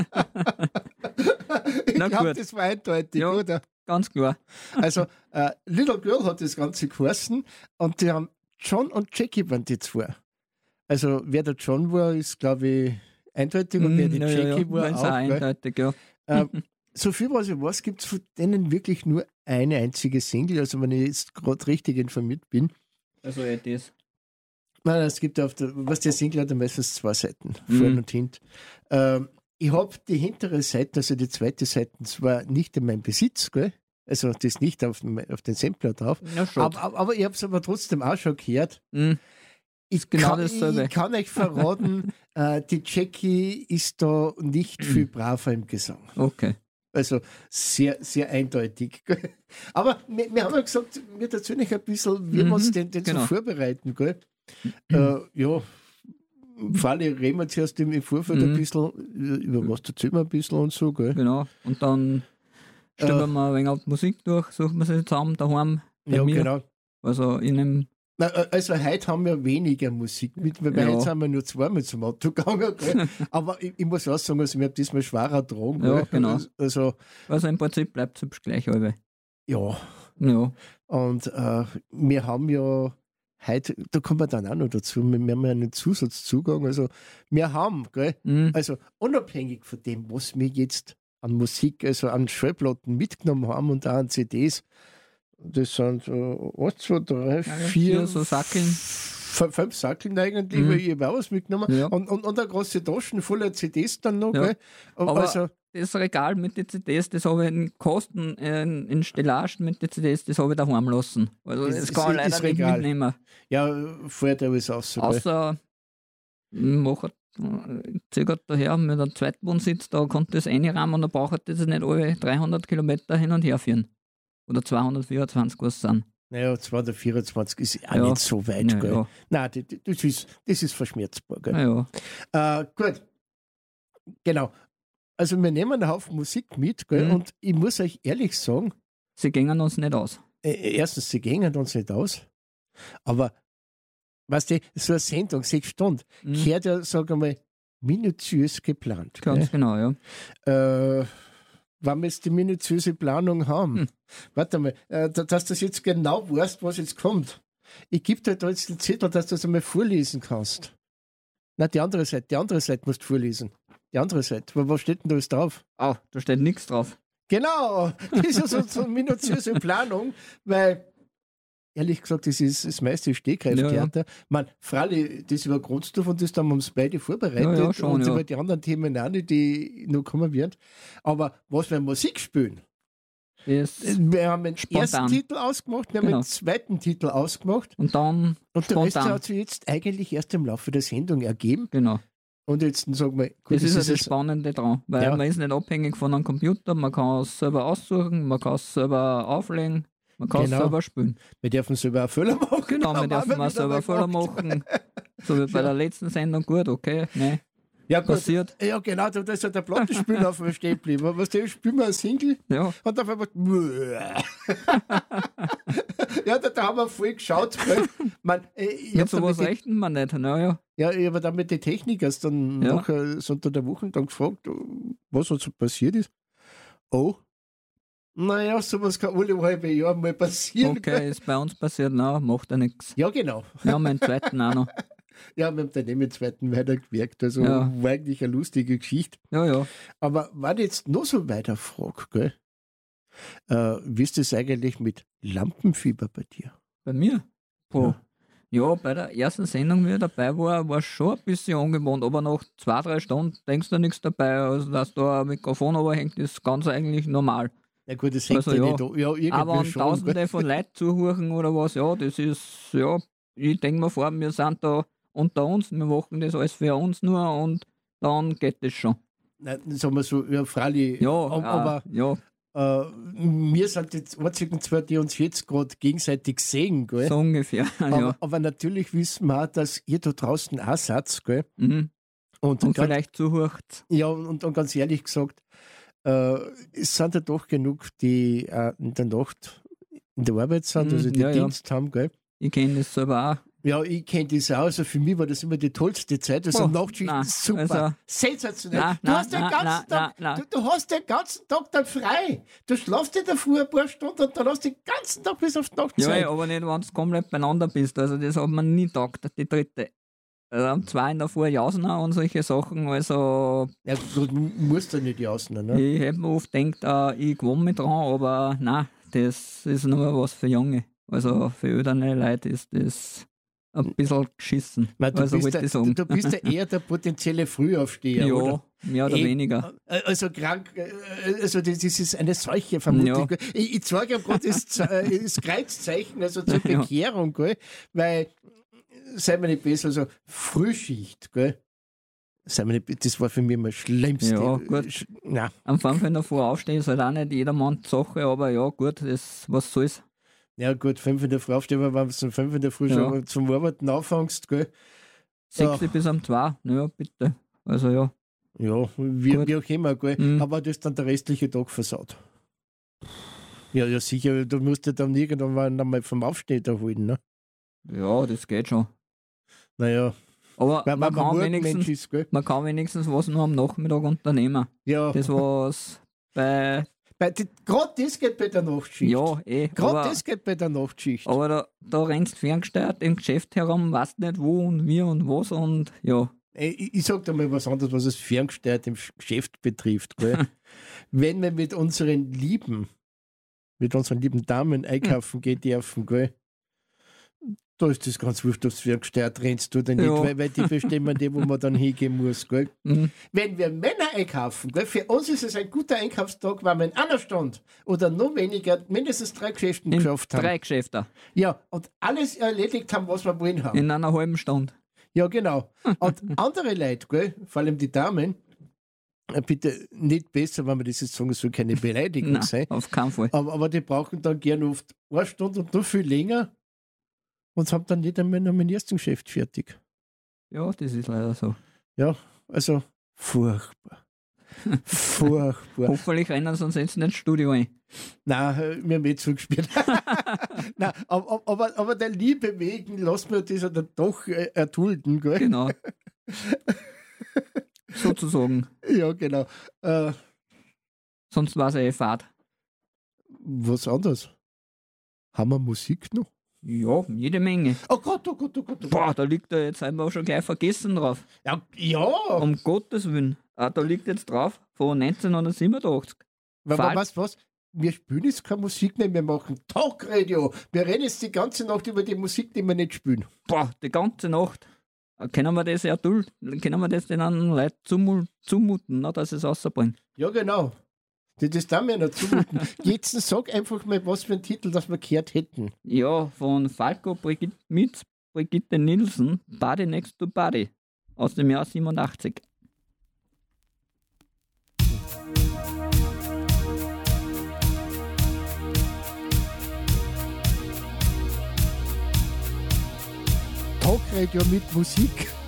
Ich glaube, das war eindeutig, Ja. oder? Ganz klar. Also, Little Girl hat das Ganze geheißen und die haben John und Jackie waren die zwei. Also, wer der John war, ist, glaube ich, eindeutig und wer die Jackie war, Wenn's auch. Gell? eindeutig, ja. So viel, was ich weiß, gibt es von denen wirklich nur eine einzige Single, also wenn ich jetzt gerade richtig informiert bin. Also das. Nein, es gibt auf der, was der Single hat, meistens 2 Seiten, vorn und hint. Ich habe die hintere Seite, also die zweite Seite, zwar nicht in meinem Besitz, gell? Also das nicht auf den Sampler drauf, Ja, schon. aber ich habe es aber trotzdem auch schon gehört. Ich Genau kann, dasselbe. ich kann euch verraten, die Jackie ist da nicht viel braver im Gesang. Okay. Also sehr, sehr eindeutig. Aber wir haben ja gesagt, wir erzählen euch ein bisschen, wie wir uns den genau. so vorbereiten. Gell? Ja, vor allem reden wir zuerst im Vorfeld ein bisschen, über was erzählen wir ein bisschen und so. Gell? Genau. Und dann stellen wir ein wenig auf die Musik durch, suchen wir sie zusammen daheim. Bei Ja, mir. genau. Also in einem. Na, also heute haben wir weniger Musik mit, weil Ja. heute sind wir nur zweimal zum Auto gegangen. Gell? Aber ich muss auch sagen, also wir haben diesmal schwerer Drogen. Ja, gell? genau. Also, im Prinzip bleibt es gleich halbe. ja. Ja. Und wir haben ja heute, da kommen wir dann auch noch dazu, wir haben ja einen Zusatzzugang. Also wir haben, gell, also unabhängig von dem, was wir jetzt an Musik, also an Schallplatten mitgenommen haben und auch an CDs, das sind 1, 2, 3, 4, so Sackeln. 5 Sackeln eigentlich, weil ich habe auch was mitgenommen. Ja. Und eine große Taschen voller CDs dann noch. Ja. Gell? Aber Also, das Regal mit den CDs, das habe ich in Kosten, in Stellagen mit den CDs, das habe ich daheim lassen. Also das kann ich leider nicht Regal. mitnehmen. Ja, fällt alles aus. So, Außer, circa daher mit einem Zweitwohnsitz, da konnte das reinrahmen und da braucht das nicht alle 300 Kilometer hin und her führen. Oder 224, was es sind. Naja, 224 ist auch Ja. nicht so weit, Ja, gell? ja. Nein, das ist verschmerzbar, gell? Ja. Gut, genau. Also wir nehmen einen Haufen Musik mit, gell? Und ich muss euch ehrlich sagen, Sie gingen uns nicht aus. erstens, sie gehen uns nicht aus, aber weißt du, so eine Sendung, 6 Stunden, gehört ja, sagen wir mal, minutiös geplant. Ganz Gell? genau, ja. Wenn wir jetzt die minutiöse Planung haben, warte mal, dass du jetzt genau weißt, was jetzt kommt. Ich gebe dir da jetzt den Zettel, dass du das einmal vorlesen kannst. Nein, die andere Seite musst du vorlesen. Die andere Seite. Was steht denn da alles drauf? Oh, da steht nichts drauf. Genau, das ist so eine minutiöse Planung, weil, ehrlich gesagt, das ist das meiste Stehgreiftheater. Ja. Man, freilich, das über Grundstoff und das haben wir uns beide vorbereitet Ja, schon, und ja. über die anderen Themen auch nicht, die noch kommen werden. Aber was wir Musik spielen, Das wir haben den Spontan. ersten Titel ausgemacht, wir haben Genau. den zweiten Titel ausgemacht und dann und der Rest spontan. hat sich jetzt eigentlich erst im Laufe der Sendung ergeben. Genau. Und jetzt sagen wir, gut, Das ist ja das es- Spannende dran, weil Ja. man ist nicht abhängig von einem Computer, man kann es selber aussuchen, man kann es selber auflegen, man kann es Genau. selber spielen. wir dürfen selber auch Fehler machen. Genau, wir Haben dürfen wieder auch selber mal Fehler gemacht. machen. So wie bei der letzten Sendung, gut, okay, ne, Ja, gut. passiert. Ja, genau, da ist ja der Plattenspieler auf dem stehen geblieben. Was der spielen wir ein Single Ja, und auf einmal. Ja, da haben wir voll geschaut. Gell? Man, ich mit hab dann sowas mit die, rechnet man nicht, naja. ja, ich habe dann mit den Technikers dann Ja. nachher so unter der Woche dann gefragt, was so passiert ist. Oh, naja, sowas kann alle halbe Jahr mal passieren. Okay, ist bei uns passiert, na, macht ja nichts. Ja, genau. Wir haben einen zweiten auch noch. Ja, wir haben dann im zweiten weiter gewerkt. Also Ja. war eigentlich eine lustige Geschichte. Ja, ja. Aber wenn ich jetzt noch so weiter frage, gell, wie ist das eigentlich mit Lampenfieber bei dir? Bei mir? Boah. Ja, bei der ersten Sendung, wie ich dabei war es schon ein bisschen ungewohnt, aber nach 2-3 Stunden denkst du nichts dabei. Also, dass da ein Mikrofon überhängt, ist ganz eigentlich normal. Ja gut, das hängt Also, ja ja. nicht an. Ja, irgendwie Aber an schon. Tausende von Leuten zuhören oder was, ja, das ist, ja, ich denke mir vor, wir sind da unter uns, wir machen das alles für uns nur und dann geht das schon. Nein, sagen wir so, ja, freilich. Ja, aber ja, wir sind jetzt einzigen zwei, die uns jetzt gerade gegenseitig sehen, gell? so ungefähr, ja. Aber natürlich wissen wir auch, dass ihr da draußen auch seid, gell? Mhm. Und Und grad- vielleicht zuhört. Ja, und ganz ehrlich gesagt, es sind ja doch genug, die in der Nacht in der Arbeit sind, also die ja, ja. Dienst haben, gell? Ich kenne das selber auch. Ja, ich kenne das auch. Also für mich war das immer die tollste Zeit. Also Nachtschichten, super. Also, sensationell. Du hast den ganzen Tag dann frei. Du schlafst in der Früh ein paar Stunden und dann hast du den ganzen Tag bis auf die Nacht Zeit. Ja, aber nicht, wenn du komplett beieinander bist. Also das hat man nie gedacht, die dritte. Also 2 in der Früh jausen und solche Sachen. Also, ja, du musst ja nicht jausen, ne? Ich hätte mir oft gedacht, ich gewohne mich dran, aber nein, das ist nur was für Junge. Also für ältere Leute ist das ein bisschen geschissen. Du bist ja eher der potenzielle Frühaufsteher, ja, oder? Mehr oder weniger. Also krank, also das ist eine solche Vermutung. Ja. Ich zeige ihm gerade das Kreuzzeichen, also zur Bekehrung, gell? Weil, sei mir nicht besser, also Frühschicht, gell? Sei mir nicht, das war für mich immer das Schlimmste. Ja, gut. Am 5 in der Früh aufstehen ist halt auch nicht jedermanns Sache, aber ja, gut, was soll's. Ja gut, 5 in der Früh aufstehen, aber wenn du um 5 in der Früh schon zum Arbeiten anfängst, gell? 6 bis um 2, ja bitte. Also ja. Ja, wie auch immer, gell? Aber das ist dann der restliche Tag versaut. Ja, sicher, du musst ja dann irgendwann einmal vom Aufstehen erholen, ne? Ja, das geht schon. Naja. Aber man kann wenigstens was nur am Nachmittag unternehmen. Ja. Das was bei gerade das geht bei der Nachtschicht. Ja, Gerade das geht bei der Nachtschicht. Aber da rennst du ferngesteuert im Geschäft herum, weißt nicht wo und wie und was und ja. Ich sag dir mal was anderes, was es ferngesteuert im Geschäft betrifft. Gell? Wenn wir mit unseren lieben Damen einkaufen gehen dürfen, gell? Da ist das ganz wurscht, ob es ferngesteuert rennst oder nicht, weil die bestimmen die, wo man dann hingehen muss. Gell? Wenn wir Männer einkaufen, gell, für uns ist es ein guter Einkaufstag, wenn wir in einer Stunde oder noch weniger mindestens 3 Geschäfte geschafft haben. 3 Geschäfte. Ja, und alles erledigt haben, was wir wollen haben. In einer halben Stunde. Ja, genau. Und andere Leute, gell, vor allem die Damen, bitte nicht besser, wenn wir das jetzt sagen, es soll keine Beleidigung sein. Auf keinen Fall. Aber die brauchen dann gerne oft 1 Stunde und noch viel länger. Und haben dann nicht einmal noch mein erstes Geschäft fertig. Ja, das ist leider so. Ja, also furchtbar. Furchtbar. Hoffentlich rennen sie uns jetzt nicht ins Studio ein. Nein, wir haben eh zugespielt. Nein, aber der Liebe wegen lassen wir das dann doch erdulden, gell? Genau. Sozusagen. Ja, genau. Sonst war es Fahrt. Was anderes? Haben wir Musik noch? Ja, jede Menge. Oh Gott, oh Gott, oh Gott. Oh Gott. Boah, da liegt er jetzt einmal schon gleich vergessen drauf. Ja. Um Gottes Willen. Da liegt jetzt drauf von 1987. Was? Wir spielen jetzt keine Musik mehr, wir machen Talkradio. Wir reden jetzt die ganze Nacht über die Musik, die wir nicht spielen. Boah, die ganze Nacht. Können wir das können wir das den anderen Leuten zumuten, ne, dass es rausbringt? Ja, genau. Das darf mir noch zumuten. Jetzt sag einfach mal, was für ein Titel, das wir gehört hätten. Ja, von Falco mit Brigitte Nielsen, Body Next to Body, aus dem Jahr 87. Talkradio mit Musik.